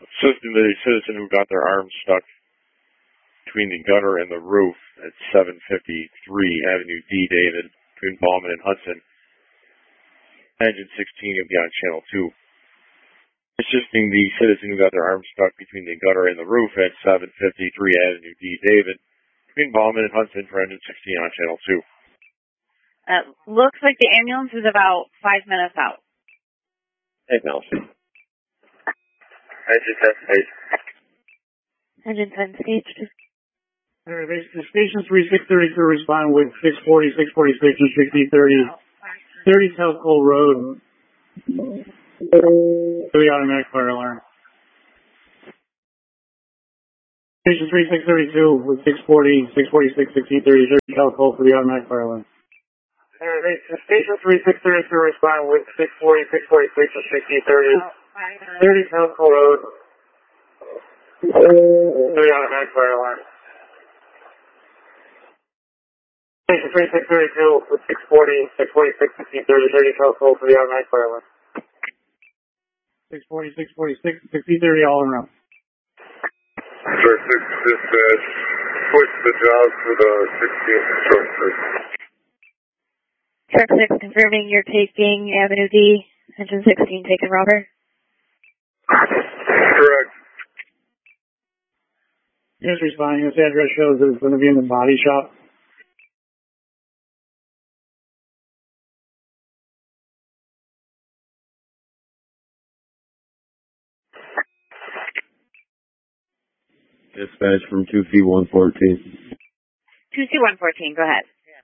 Assisting the citizen who got their arms stuck between the gutter and the roof at 753 Avenue D, David, between Ballman and Hudson. Engine 16, you'll be on channel 2. Assisting the citizen who got their arms stuck between the gutter and the roof at 753 Avenue D, David, between Ballman and Hudson for engine 16 on channel 2. Looks like the ambulance is about 5 minutes out. Hey, Nelson. Engine 10 stage. Engine 10 staged. The station 3632 respond with 640, 646, and 6030. 30 South Cole Road. For the automatic fire alarm. Station 3632 with 640, 646, 6030. 30 South Cole for the automatic fire alarm. Station 3632 respond with 640, 646, and 6030. 30 South Cole Road. For the automatic fire alarm. Station 3632 with 640, 646, 6030, 30 South Cole for the automatic fire alarm. 640, 646, 6030 all around. Sure, 6 dispatch, switch the job for the 16th instructor. Truck 6 confirming you're taking Avenue D, engine 16 taking Robert. Correct. Here's responding. This address shows that it's going to be in the body shop. Dispatch from 2C114. 2C114, go ahead.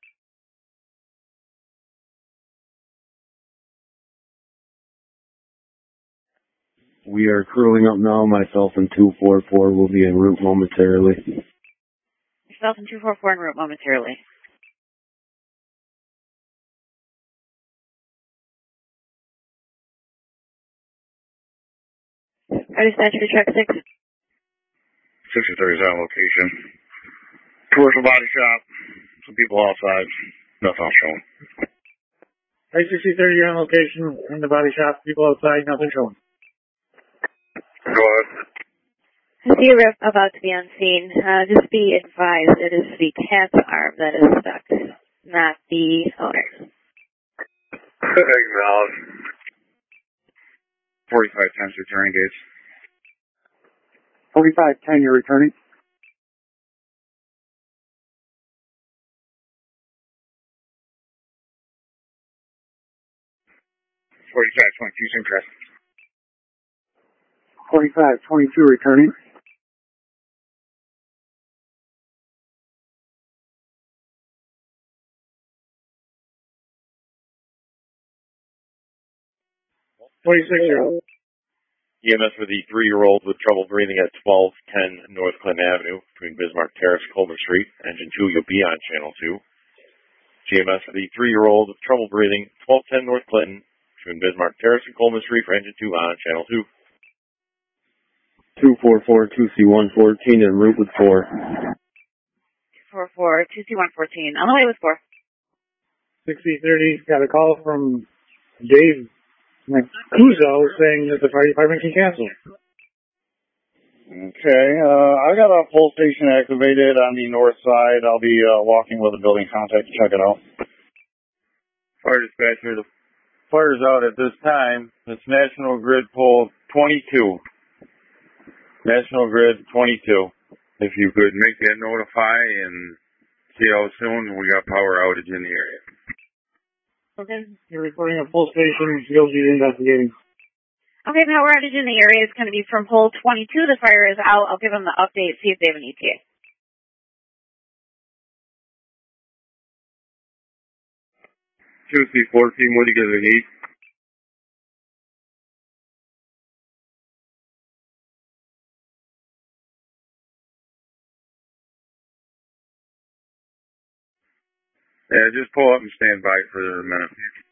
We are crewing up now. Myself and 244 will be en route momentarily. Yourself and 244 en route momentarily. Our dispatch for truck 6. 6030 is on location. Commercial body shop. Some people outside. Nothing else showing. Hey, 6030, you're on location in the body shop. People outside, nothing showing. Go ahead. I see a rep about to be on scene. Just be advised, it is the cat's arm that is stuck, not the owner's. Acknowledge. 4510's returning gates. 4510, you're returning. 4522's interesting. 4522 returning. 46. EMS for the 3-year-old with trouble breathing at 1210 North Clinton Avenue between Bismarck Terrace and Coleman Street. Engine 2, you'll be on channel 2. GMS for the 3-year-old with trouble breathing, 1210 North Clinton between Bismarck Terrace and Coleman Street for engine 2 on channel 2. 244 2C114 en route with 4. 244 2C114 on the way with 4. 6030 got a call from Dave Cuso saying that the fire department can cancel. Okay, I got a full station activated on the north side. I'll be walking with a building contact to check it out. Fire dispatcher, the fire's out at this time. It's National Grid pole 22. National Grid 22. If you could make that notify and see how soon we got power outage in the area. Okay, you're reporting a full station, GLG investigating. Okay, power outage in the area is going to be from pole 22. The fire is out. I'll give them the update, see if they have an ETA. QC14, what do you guys need? Yeah, just pull up and stand by for a minute.